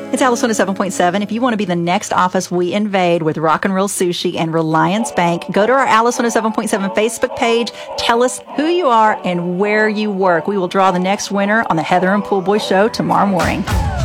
It's Alice 107.7. If you want to be the next office we invade with Rock and Roll Sushi and Reliance Bank, go to our Alice 107.7 Facebook page. Tell us who you are and where you work. We will draw the next winner on the Heather and Poolboy Show tomorrow morning.